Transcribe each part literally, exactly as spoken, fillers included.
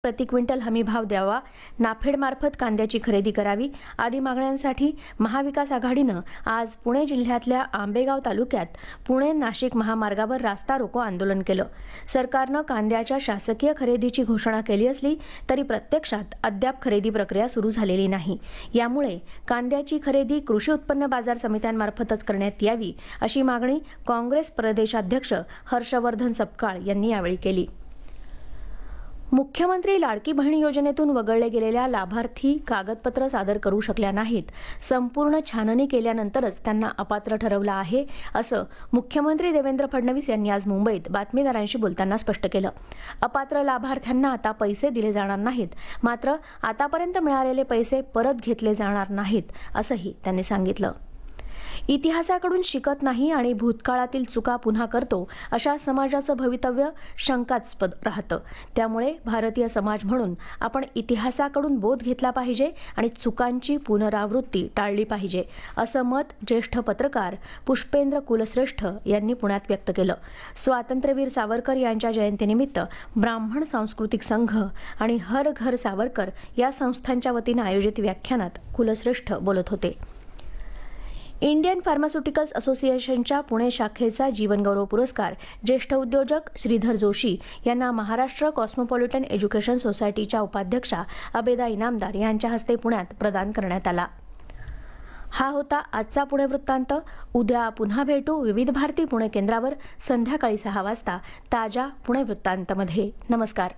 प्रति क्विंटल हमीभाव द्यावा, नाफेडमार्फत कांद्याची खरेदी करावी आदी मागण्यांसाठी महाविकास आघाडीनं आज पुणे जिल्ह्यातल्या आंबेगाव तालुक्यात पुणे नाशिक महामार्गावर रास्ता रोको आंदोलन केलं. सरकारनं कांद्याच्या शासकीय खरेदीची घोषणा केली असली तरी प्रत्यक्षात अद्याप खरेदी प्रक्रिया सुरू झालेली नाही. यामुळे कांद्याची खरेदी कृषी उत्पन्न बाजार समित्यांमार्फतच करण्यात यावी अशी मागणी काँग्रेस प्रदेशाध्यक्ष हर्षवर्धन सपकाळ यांनी यावेळी केली. मुख्यमंत्री लाडकी बहीण योजनेतून वगळले गेलेल्या लाभार्थी कागदपत्र सादर करू शकल्या नाहीत. संपूर्ण छाननी केल्यानंतरच त्यांना अपात्र ठरवलं आहे, असं मुख्यमंत्री देवेंद्र फडणवीस यांनी आज मुंबईत बातमीदारांशी बोलताना स्पष्ट केलं. अपात्र लाभार्थ्यांना आता पैसे दिले जाणार नाहीत, मात्र आतापर्यंत मिळालेले पैसे परत घेतले जाणार नाहीत, असंही त्यांनी सांगितलं. इतिहासाकडून शिकत नाही आणि भूतकाळातील चुका पुन्हा करतो अशा समाजाचं भवितव्य शंकास्पद राहतं. त्यामुळे भारतीय समाज म्हणून आपण इतिहासाकडून बोध घेतला पाहिजे आणि चुकांची पुनरावृत्ती टाळली पाहिजे, असं मत ज्येष्ठ पत्रकार पुष्पेंद्र कुलश्रेष्ठ यांनी पुण्यात व्यक्त केलं. स्वातंत्र्यवीर सावरकर यांच्या जयंतीनिमित्त ब्राह्मण सांस्कृतिक संघ आणि हर घर सावरकर या संस्थांच्या वतीनं आयोजित व्याख्यानात कुलश्रेष्ठ बोलत होते. इंडियन फार्मास्युटिकल्स असोसिएशनच्या पुणे शाखेचा जीवनगौरव पुरस्कार ज्येष्ठ उद्योजक श्रीधर जोशी यांना महाराष्ट्र कॉस्मोपॉलिटन एज्युकेशन सोसायटीच्या उपाध्यक्षा अबेदा इनामदार यांच्या हस्ते पुण्यात प्रदान करण्यात आला. हा होता आजचा पुणे वृत्तांत. उद्या पुन्हा भेटू विविध भारती पुणे केंद्रावर संध्याकाळी सहा वाजता ताज्या पुणे वृत्तांतमध्ये. नमस्कार.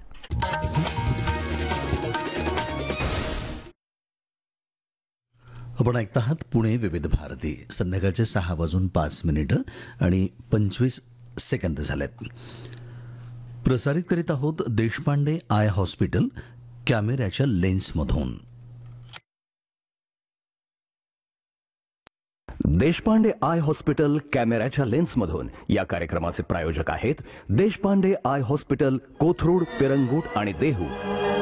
आपण ऐकत आहात पुणे विविध भारती. संध्याकाळचे सहा वाजून पाच मिनिटं आणि पंचवीस सेकंद झालेत. प्रसारित करीत आहोत देशपांडे आय हॉस्पिटल कॅमेऱ्याच्या लेन्समधून. देशपांडे आय हॉस्पिटल कॅमेऱ्याच्या लेन्समधून या कार्यक्रमाचे प्रायोजक आहेत देशपांडे आय हॉस्पिटल, कोथरूड, पेरंगूट आणि देहू.